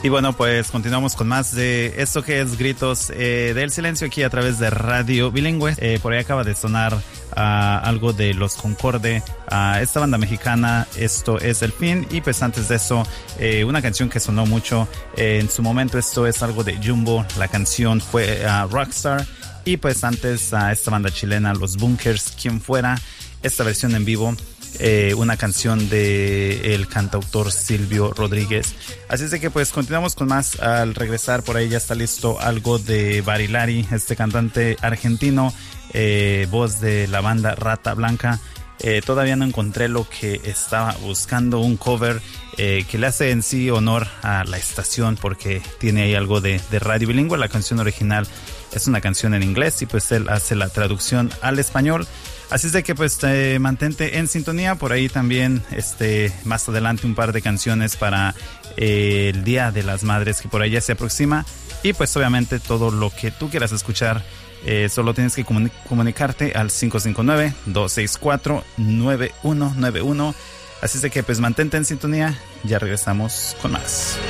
Y bueno, pues continuamos con más de esto que es Gritos del Silencio aquí a través de Radio Bilingüe. Por ahí acaba de sonar algo de Los Concorde, esta banda mexicana, Esto es el Fin. Y pues antes de eso, una canción que sonó mucho en su momento, esto es algo de Jumbo, la canción fue Rockstar. Y pues antes a esta banda chilena, Los Bunkers, Quien Fuera, esta versión en vivo, una canción de el cantautor Silvio Rodríguez. Así es de que pues continuamos con más. Al regresar por ahí ya está listo algo de Barilari, este cantante argentino, voz de la banda Rata Blanca. Todavía no encontré lo que estaba buscando, un cover que le hace en sí honor a la estación, porque tiene ahí algo de Radio Bilingüe. La canción original es una canción en inglés y pues él hace la traducción al español. Así es de que pues mantente en sintonía. Por ahí también más adelante un par de canciones para el Día de las Madres que por ahí ya se aproxima. Y pues obviamente todo lo que tú quieras escuchar, solo tienes que comunicarte al 559-264-9191. Así es de que pues mantente en sintonía. Ya regresamos con más.